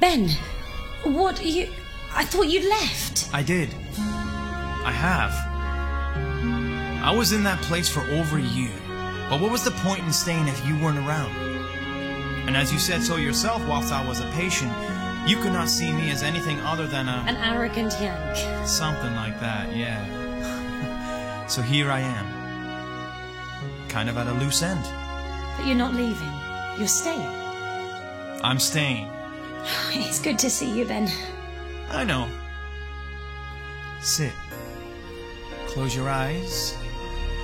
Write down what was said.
Ben, what you... I thought you'd left. I did. I have. I was in that place for over a year. But what was the point in staying if you weren't around? And as you said so yourself whilst I was a patient, you could not see me as anything other than an arrogant yank. Something like that, yeah. So here I am. Kind of at a loose end. But you're not leaving. You're staying. I'm staying. It's good to see you, Ben. I know. Sit. Close your eyes.